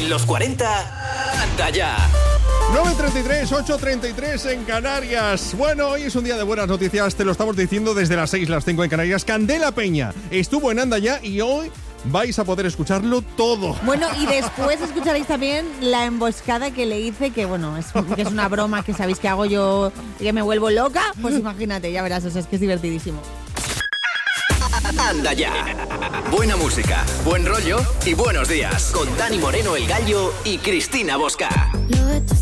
en los 40, anda ya. 9:33, 8:33 en Canarias. Bueno, hoy es un día de buenas noticias, te lo estamos diciendo desde las 6, las 5 en Canarias. Candela Peña estuvo en Anda Ya y hoy vais a poder escucharlo todo. Bueno, y después escucharéis también la emboscada que le hice, que bueno, que es una broma que sabéis que hago yo, que me vuelvo loca. Pues imagínate, ya verás, o sea, es que es divertidísimo. Anda Ya. Buena música, buen rollo y buenos días. Con Dani Moreno, El Gallo y Cristina Bosca. Lo de tus